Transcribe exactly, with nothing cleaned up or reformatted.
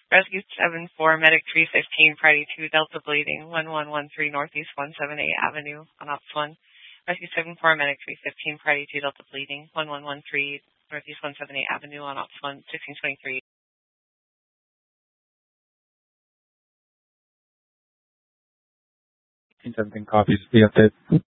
Rescue seven four, Medic three fifteen, Priority two, Delta Bleeding, one one one three Northeast one seventy-eight Avenue on Ops one. Rescue seven four, Medic three fifteen, Priority two, Delta Bleeding, one one one three Northeast one seventy-eight Avenue on Ops one, sixteen twenty-three. seventeen copies the update.